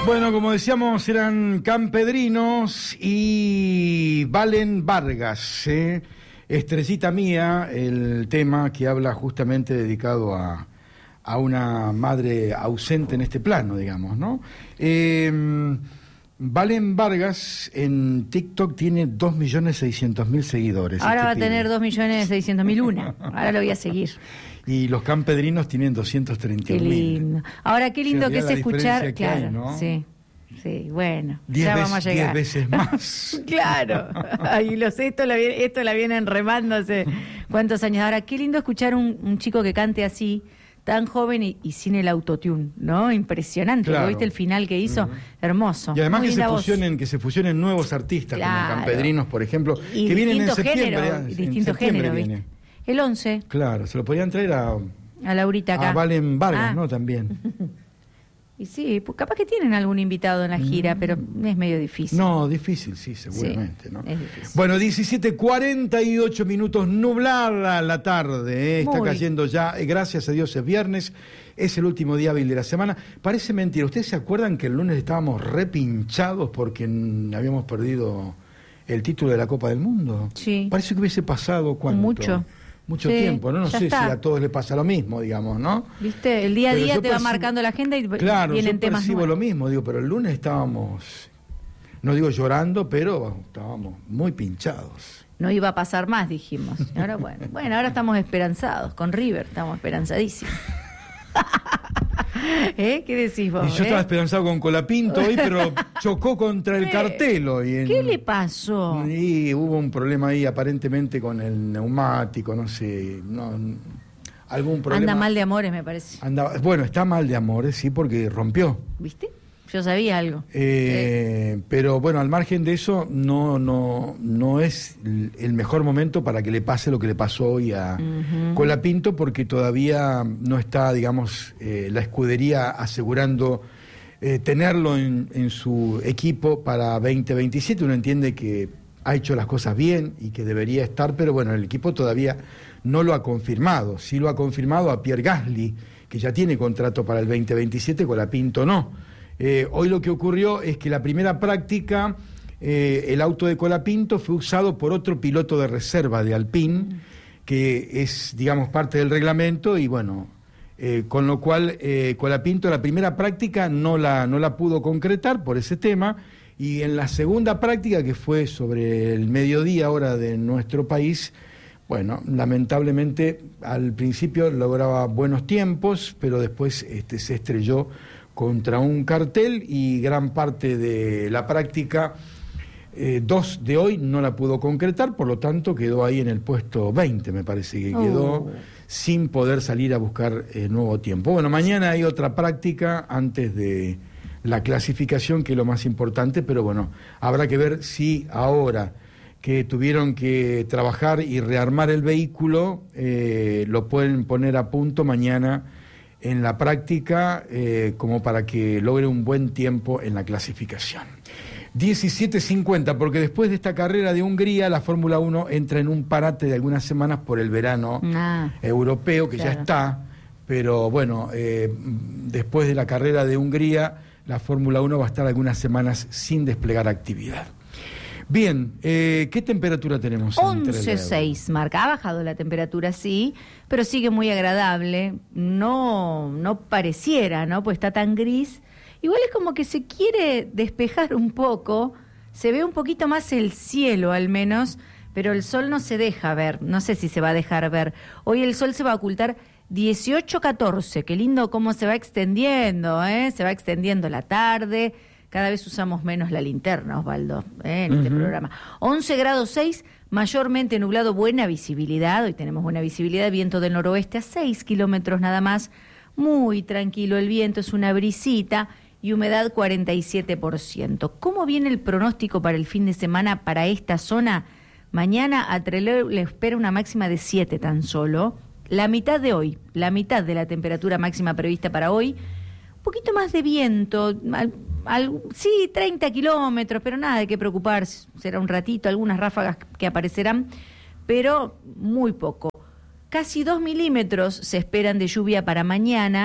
Bueno, como decíamos, eran campedrinos y Valen Vargas, Estrellita Mía, el tema que habla justamente dedicado a una madre ausente en este plano, digamos, ¿no? Valen Vargas en TikTok tiene 2.600.000 seguidores. Ahora va a tener 2.600.001. Ahora lo voy a seguir. Y los campedrinos tienen 231.000. Qué lindo. Ahora, qué lindo que es escuchar. Claro, hay, ¿no? sí, bueno, ya vamos a llegar. 10 veces más. Claro. Y esto la vienen remando hace cuántos años. Ahora, qué lindo escuchar un chico que cante así, tan joven y sin el autotune, ¿no? Impresionante. Claro. ¿Viste el final que hizo? Hermoso. Y además Muy que se fusionen nuevos artistas, claro, como campedrinos, por ejemplo, y que vienen en septiembre. Género, distinto género, ¿viste? El 11. Claro, se lo podían traer a Laurita acá. A Valen Vargas, ¿no? También. Y sí, pues capaz que tienen algún invitado en la gira, pero es medio difícil. No, difícil, sí, seguramente, sí, ¿no? Es difícil. Bueno, 17:48 minutos, nublada la tarde, está cayendo ya, gracias a Dios es viernes, es el último día hábil de la semana. Parece mentira, ¿ustedes se acuerdan que el lunes estábamos repinchados porque habíamos perdido el título de la Copa del Mundo? Sí. Parece que hubiese pasado, ¿cuánto? Mucho sí, tiempo, ¿no? No sé si a todos les pasa lo mismo, digamos, ¿no? ¿Viste? El día a día te va marcando la agenda y vienen temas nuevos. Lo mismo, digo, pero el lunes estábamos, no digo llorando, pero estábamos muy pinchados. No iba a pasar más, dijimos. Ahora ahora estamos esperanzados, con River estamos esperanzadísimos. ¿Qué decís vos? Y yo estaba esperanzado con Colapinto hoy, pero chocó contra el cartel hoy. ¿Qué le pasó? Y hubo un problema ahí aparentemente con el neumático, no sé, algún problema. Anda mal de amores, me parece. Bueno, está mal de amores, sí, porque rompió. ¿Viste? Yo sabía algo. Pero bueno, al margen de eso, no es el mejor momento para que le pase lo que le pasó hoy a Colapinto, porque todavía no está, digamos, la escudería asegurando tenerlo en su equipo para 2027. Uno entiende que ha hecho las cosas bien y que debería estar, pero bueno, el equipo todavía no lo ha confirmado. Sí lo ha confirmado a Pierre Gasly, que ya tiene contrato para el 2027, Colapinto no. Hoy lo que ocurrió es que la primera práctica, el auto de Colapinto fue usado por otro piloto de reserva de Alpine, que es, digamos, parte del reglamento, y bueno, con lo cual Colapinto la primera práctica no la pudo concretar por ese tema, y en la segunda práctica, que fue sobre el mediodía hora de nuestro país, bueno, lamentablemente al principio lograba buenos tiempos, pero después se estrelló contra un cartel y gran parte de la práctica 2 de hoy no la pudo concretar, por lo tanto quedó ahí en el puesto 20, me parece que quedó sin poder salir a buscar nuevo tiempo. Bueno, mañana hay otra práctica antes de la clasificación, que es lo más importante, pero bueno, habrá que ver si ahora que tuvieron que trabajar y rearmar el vehículo, lo pueden poner a punto mañana en la práctica, como para que logre un buen tiempo en la clasificación. 17:50, porque después de esta carrera de Hungría, la Fórmula 1 entra en un parate de algunas semanas por el verano europeo, que claro, ya está, pero bueno, después de la carrera de Hungría, la Fórmula 1 va a estar algunas semanas sin desplegar actividad. Bien, ¿qué temperatura tenemos? 11,6 marca. Ha bajado la temperatura, sí, pero sigue muy agradable. No pareciera, ¿no? Pues está tan gris. Igual es como que se quiere despejar un poco. Se ve un poquito más el cielo, al menos, pero el sol no se deja ver. No sé si se va a dejar ver. Hoy el sol se va a ocultar 18:14. Qué lindo cómo se va extendiendo, ¿eh? Se va extendiendo la tarde. Cada vez usamos menos la linterna, Osvaldo, en este programa. 11 grados 6, mayormente nublado, buena visibilidad. Hoy tenemos buena visibilidad, viento del noroeste a 6 kilómetros nada más. Muy tranquilo el viento, es una brisita y humedad 47%. ¿Cómo viene el pronóstico para el fin de semana para esta zona? Mañana a Trelew le espera una máxima de 7 tan solo. La mitad de hoy, la mitad de la temperatura máxima prevista para hoy. Un poquito más de viento, sí, 30 kilómetros, pero nada de qué preocuparse. Será un ratito, algunas ráfagas que aparecerán, pero muy poco. Casi 2 milímetros se esperan de lluvia para mañana.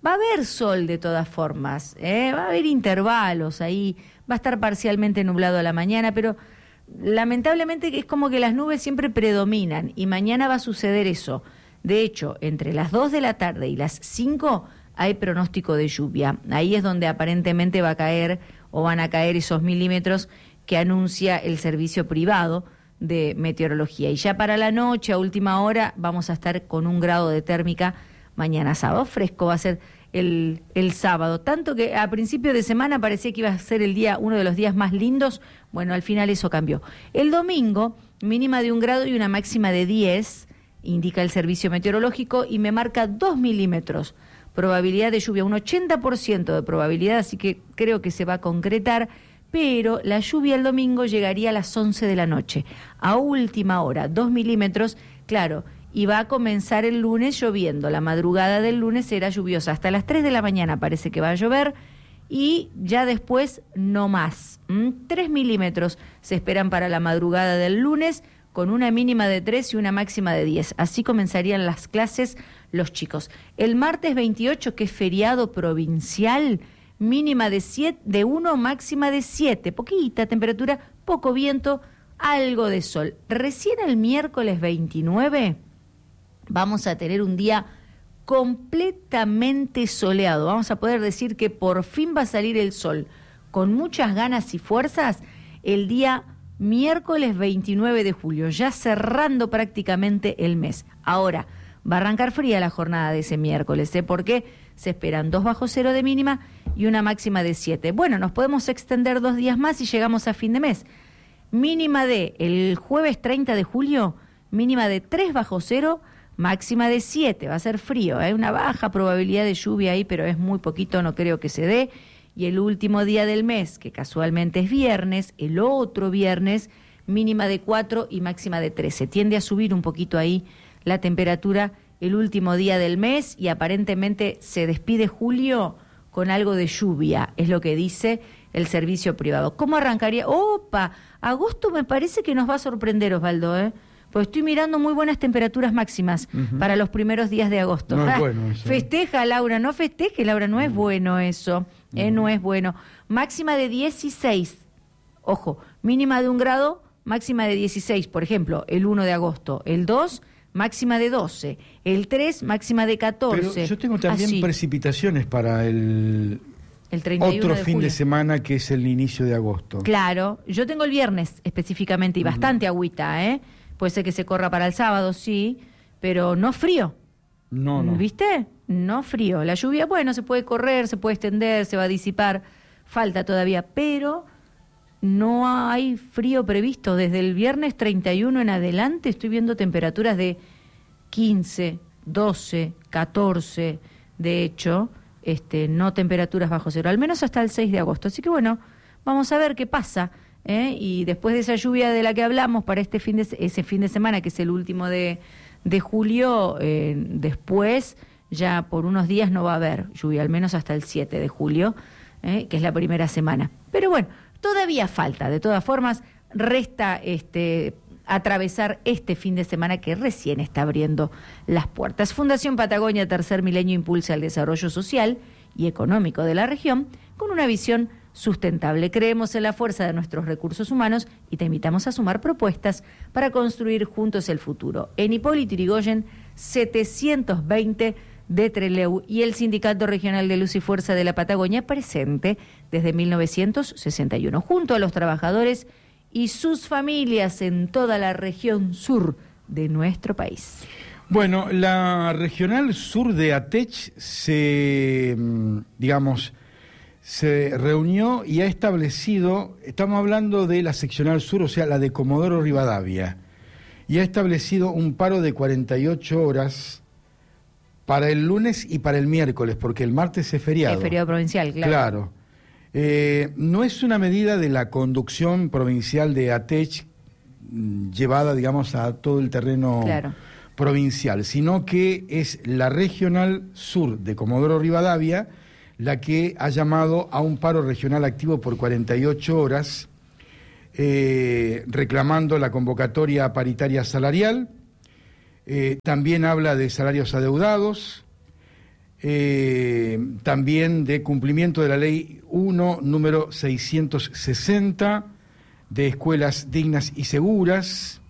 Va a haber sol de todas formas, va a haber intervalos ahí, va a estar parcialmente nublado a la mañana, pero lamentablemente es como que las nubes siempre predominan y mañana va a suceder eso. De hecho, entre las 2 de la tarde y las 5 hay pronóstico de lluvia. Ahí es donde aparentemente va a caer o van a caer esos milímetros que anuncia el servicio privado de meteorología. Y ya para la noche, a última hora, vamos a estar con 1 grado de térmica mañana sábado. Fresco va a ser el sábado. Tanto que a principio de semana parecía que iba a ser uno de los días más lindos. Bueno, al final eso cambió. El domingo, mínima de 1 grado y una máxima de 10, indica el servicio meteorológico, y me marca 2 milímetros. Probabilidad de lluvia, un 80% de probabilidad, así que creo que se va a concretar. Pero la lluvia el domingo llegaría a las 11 de la noche, a última hora, 2 milímetros, claro, y va a comenzar el lunes lloviendo. La madrugada del lunes será lluviosa, hasta las 3 de la mañana parece que va a llover, y ya después no más. 3 milímetros se esperan para la madrugada del lunes, con una mínima de 3 y una máxima de 10. Así comenzarían las clases los chicos. El martes 28, que es feriado provincial, mínima de 1, máxima de 7, poquita temperatura, poco viento, algo de sol. Recién el miércoles 29 vamos a tener un día completamente soleado. Vamos a poder decir que por fin va a salir el sol con muchas ganas y fuerzas el día miércoles 29 de julio, ya cerrando prácticamente el mes. Ahora, va a arrancar fría la jornada de ese miércoles, porque se esperan 2 bajo cero de mínima y una máxima de 7. Bueno, nos podemos extender 2 días más y llegamos a fin de mes. Mínima de el jueves 30 de julio, mínima de 3 bajo cero, máxima de 7. Va a ser frío, hay una baja probabilidad de lluvia ahí, pero es muy poquito, no creo que se dé. Y el último día del mes, que casualmente es viernes, el otro viernes, mínima de 4 y máxima de 13. Tiende a subir un poquito ahí la temperatura el último día del mes y aparentemente se despide julio con algo de lluvia, es lo que dice el servicio privado. ¿Cómo arrancaría? ¡Opa! Agosto me parece que nos va a sorprender, Osvaldo, Pues estoy mirando muy buenas temperaturas máximas para los primeros días de agosto. No es bueno eso. Festeja, Laura, no festeje, Laura, no es bueno eso, no es bueno. Máxima de 16, ojo, mínima de 1 grado, máxima de 16, por ejemplo, el 1 de agosto, el 2, máxima de 12, el 3, máxima de 14. Pero yo tengo también precipitaciones para el 31 otro fin de semana, que es el inicio de agosto. Claro, yo tengo el viernes específicamente y bastante agüita, Puede ser que se corra para el sábado, sí, pero no frío. No. ¿Viste? No frío. La lluvia, bueno, se puede correr, se puede extender, se va a disipar, falta todavía, pero no hay frío previsto. Desde el viernes 31 en adelante estoy viendo temperaturas de 15, 12, 14, de hecho, no temperaturas bajo cero, al menos hasta el 6 de agosto. Así que bueno, vamos a ver qué pasa. Y después de esa lluvia de la que hablamos para ese fin de semana, que es el último de julio, después ya por unos días no va a haber lluvia, al menos hasta el 7 de julio, que es la primera semana. Pero bueno, todavía falta. De todas formas, resta atravesar este fin de semana que recién está abriendo las puertas. Fundación Patagonia Tercer Milenio impulsa el desarrollo social y económico de la región con una visión sustentable. Creemos en la fuerza de nuestros recursos humanos y te invitamos a sumar propuestas para construir juntos el futuro. En Hipólito Yrigoyen 720 de Trelew, y el Sindicato Regional de Luz y Fuerza de la Patagonia presente desde 1961, junto a los trabajadores y sus familias en toda la región sur de nuestro país. Bueno, la Regional Sur de ATECH se reunió y ha establecido, estamos hablando de la seccional sur, o sea, la de Comodoro Rivadavia, y ha establecido un paro de 48 horas para el lunes y para el miércoles, porque el martes es feriado. Es feriado provincial, claro. No es una medida de la conducción provincial de ATECH llevada, digamos, a todo el terreno provincial, sino que es la Regional Sur de Comodoro Rivadavia la que ha llamado a un paro regional activo por 48 horas, reclamando la convocatoria paritaria salarial. También habla de salarios adeudados, también de cumplimiento de la Ley 1, número 660, de escuelas dignas y seguras.